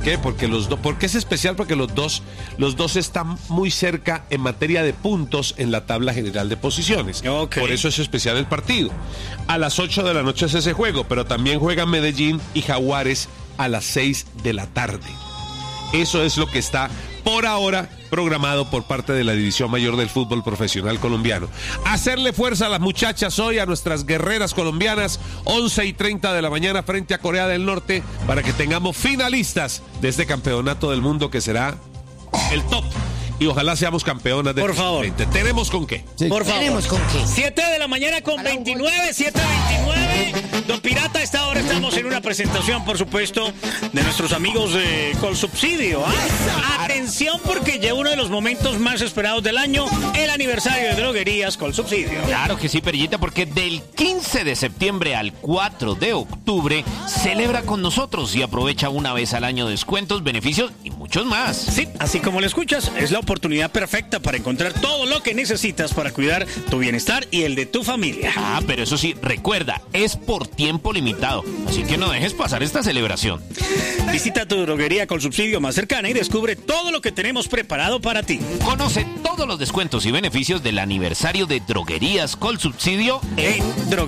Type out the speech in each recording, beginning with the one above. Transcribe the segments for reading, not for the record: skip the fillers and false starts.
qué? Porque porque es especial porque los dos están muy cerca en materia de puntos en la tabla general de posiciones. Okay. Por eso es especial el partido. A las 8 de la noche es ese juego, pero también juegan Medellín y Jaguares a las 6 de la tarde. Eso es lo que está por ahora programado por parte de la División Mayor del Fútbol Profesional Colombiano. Hacerle fuerza a las muchachas hoy, a nuestras guerreras colombianas, 11:30 de la mañana frente a Corea del Norte, para que tengamos finalistas de este campeonato del mundo que será el top. Y ojalá seamos campeonas de Por favor. ¿Tenemos con qué? Sí. Por favor. ¿Tenemos con qué? 7 de la mañana con 29, 7:29. Don Pirata, a esta hora estamos en una presentación, por supuesto, de nuestros amigos de Colsubsidio. Atención, porque llega uno de los momentos más esperados del año, el aniversario de Droguerías Colsubsidio. Claro que sí, Perillita, porque del 15 de septiembre al 4 de octubre celebra con nosotros y aprovecha una vez al año descuentos, beneficios y muchos más. Sí, así como lo escuchas, es la oportunidad perfecta para encontrar todo lo que necesitas para cuidar tu bienestar y el de tu familia. Ah, pero eso sí, recuerda, es por tiempo limitado, así que no dejes pasar esta celebración. Visita tu droguería Colsubsidio más cercana y descubre todo lo que tenemos preparado para ti. Conoce todos los descuentos y beneficios del aniversario de Droguerías Colsubsidio En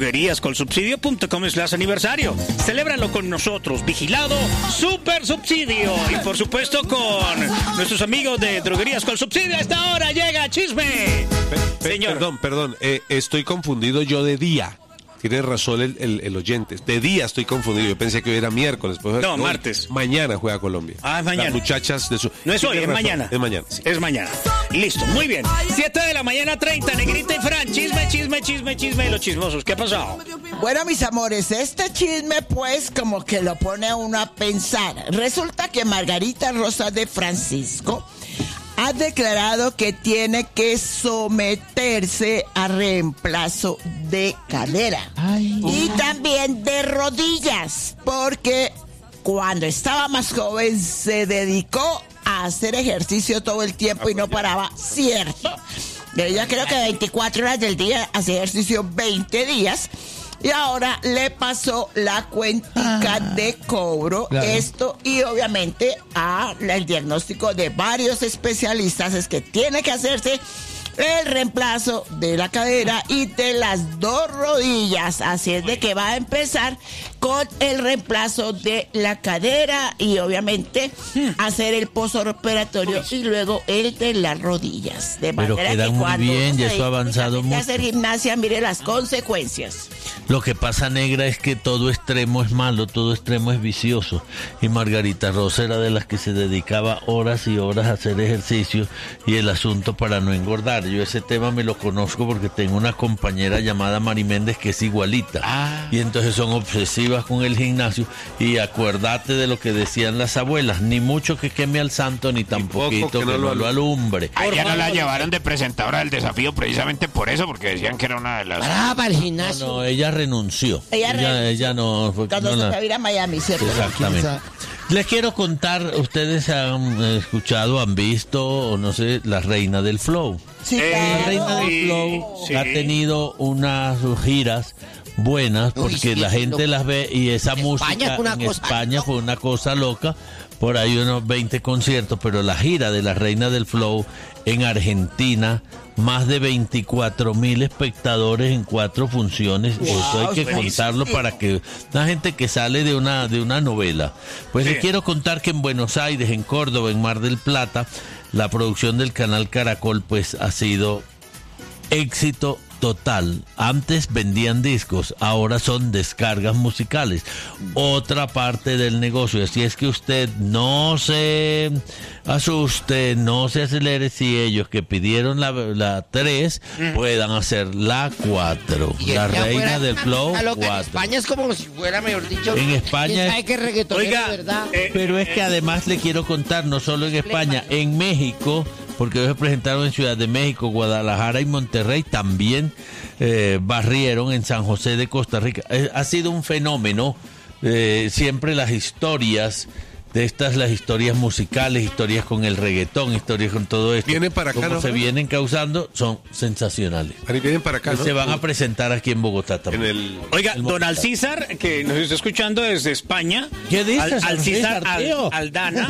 drogueríascolsubsidio.com/aniversario. Celébralo con nosotros, vigilado Super Subsidio. Y por supuesto con nuestros amigos de Droguerías Colsubsidio. A esta hora llega Chisme. Señor. Perdón, estoy confundido yo de día. Tiene razón el oyente. De día estoy confundido. Yo pensé que hoy era miércoles. Pues, No, martes. Mañana juega Colombia. Ah, es mañana. Las muchachas de su... No es hoy, Tiene es razón. mañana. Es mañana, sí. Es mañana. Listo, muy bien. 7 de la mañana 30, Negrita y Fran. Chisme de los chismosos. ¿Qué ha pasado? Bueno, mis amores, este chisme pues como que lo pone a uno a pensar. Resulta que Margarita Rosa de Francisco ha declarado que tiene que someterse a reemplazo de cadera y también de rodillas, porque cuando estaba más joven se dedicó a hacer ejercicio todo el tiempo y no paraba, ¿cierto? Ella creo que 24 horas del día hace ejercicio 20 días. Y ahora le pasó la cuentica de cobro, claro. Esto, y obviamente el diagnóstico de varios especialistas es que tiene que hacerse el reemplazo de la cadera y de las dos rodillas. Así es de que va a empezar con el reemplazo de la cadera y obviamente hacer el postoperatorio y luego el de las rodillas. De Pero manera queda que muy cuando bien, uno ya se eso ha dedica avanzado únicamente a mucho. hacer gimnasia, mire las consecuencias. Lo que pasa, negra, es que todo extremo es malo, todo extremo es vicioso. Y Margarita Rosa era de las que se dedicaba horas y horas a hacer ejercicio y el asunto para no engordar. Yo ese tema me lo conozco porque tengo una compañera llamada Mari Méndez que es igualita. Y entonces son obsesivas con el gimnasio. Y acuérdate de lo que decían las abuelas, ni mucho que queme al santo, ni tan poquito que no lo alumbre. A ella no la llevaron de presentadora del desafío precisamente por eso, porque decían que era una de las... Para el gimnasio. No, ella renunció. Ella no fue. Cuando se fue a ir a Miami, ¿cierto? Exactamente. Les quiero contar, ustedes han escuchado, han visto, o no sé, La Reina del Flow. Sí, La Reina del Flow ha tenido unas giras buenas porque la gente las ve y esa música en España fue una cosa loca. Por ahí unos 20 conciertos, pero la gira de La Reina del Flow en Argentina, más de 24,000 espectadores en 4 funciones. Wow, eso hay que contarlo para que la gente que sale de una novela. Pues les quiero contar que en Buenos Aires, en Córdoba, en Mar del Plata, la producción del canal Caracol pues ha sido éxito total. Antes vendían discos, ahora son descargas musicales. Otra parte del negocio. Así es que usted no se asuste, no se acelere si ellos que pidieron la 3 puedan hacer la 4. La Reina del Flow 4. En España es como si fuera, mejor dicho, en España sabe que reggaetonero, Oiga, ¿verdad? pero es que además le quiero contar, no solo en España, en México, porque ellos se presentaron en Ciudad de México, Guadalajara y Monterrey, también barrieron en San José de Costa Rica. Ha sido un fenómeno, siempre las historias de estas, las historias musicales, historias con el reggaetón, historias con todo esto. Vienen para acá, como ¿no? se vienen causando, son sensacionales. Vienen para acá, ¿no? Se van a presentar aquí en Bogotá también. Oiga, don Alcísar, que nos está escuchando desde España. ¿Qué dices, Alcísar tío? Aldana.